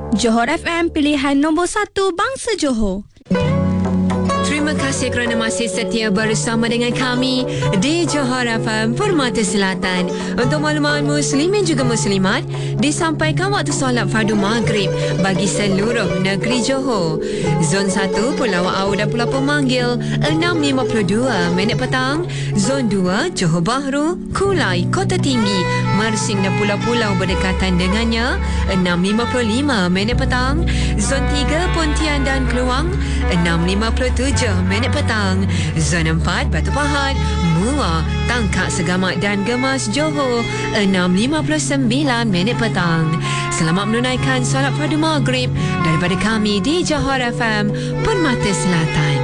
Johor FM, pilihan nombor 1 bangsa Johor. Terima kasih kerana masih setia bersama dengan kami di Johor FM Permata Selatan. Untuk makluman muslimin juga muslimat, disampaikan waktu solat fardu maghrib bagi seluruh negeri Johor. Zon 1 Pulau Au dan Pulau Pemanggil 6.52 minit petang. Zon 2 Johor Bahru, Kulai, Kota Tinggi, Mersing dan pulau-pulau berdekatan dengannya 6.55 minit petang. Zon 3 Pontian dan Keluang 6.57 minit petang. Zon 4 Batu Pahat, Muar, Tangkak Segamat dan Gemas Johor 6.59 minit petang. Selamat menunaikan solat fardu maghrib daripada kami di Johor FM Permata Selatan.